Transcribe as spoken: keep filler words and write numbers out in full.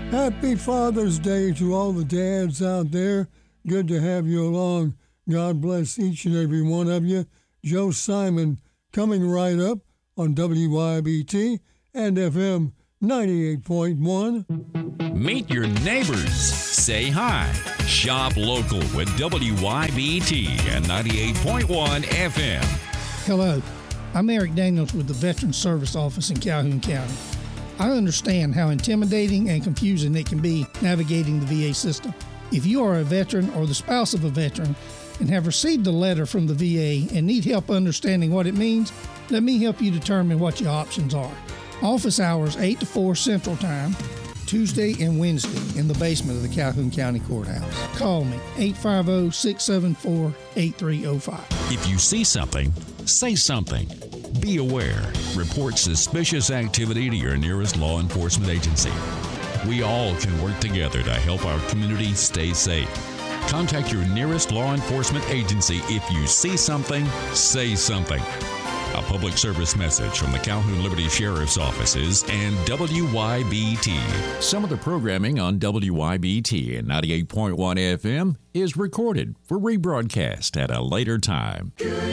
Happy Father's Day to all the dads out there. Good to have you along. God bless each and every one of you. Joe Simon coming right up on W Y B T and F M ninety-eight point one. Meet your neighbors. Say hi. Shop local with W Y B T and ninety-eight point one F M. Hello, I'm Eric Daniels with the Veteran Service Office in Calhoun County. I understand how intimidating and confusing it can be navigating the V A system. If you are a veteran or the spouse of a veteran and have received a letter from the V A and need help understanding what it means, let me help you determine what your options are. Office hours eight to four Central Time, Tuesday and Wednesday in the basement of the Calhoun County Courthouse. Call me, eight five zero, six seven four, eight three zero five. If you see something, say something. Be aware. Report suspicious activity to your nearest law enforcement agency. We all can work together to help our community stay safe. Contact your nearest law enforcement agency if you see something, say something. A public service message from the Calhoun Liberty Sheriff's Offices and W Y B T. Some of the programming on W Y B T and ninety-eight point one F M is recorded for rebroadcast at a later time.